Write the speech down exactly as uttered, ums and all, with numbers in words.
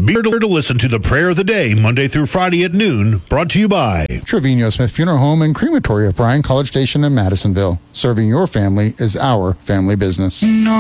Be sure to listen to the Prayer of the Day Monday through Friday at noon, brought to you by Trevino Smith Funeral Home and Crematory of Bryan College Station in Madisonville. Serving your family is our family business. No.